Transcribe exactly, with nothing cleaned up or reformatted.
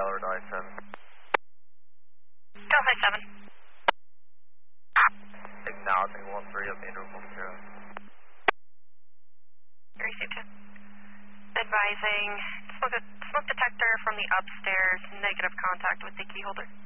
Tower, I seven. Delta seven. Acknowledging one three of interim one zero. Received two. Advising smoke, smoke detector from the upstairs, negative contact with the key holder.